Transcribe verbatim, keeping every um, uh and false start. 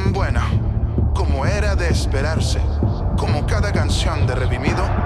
Bueno, como era de esperarse, como cada canción de Redimido,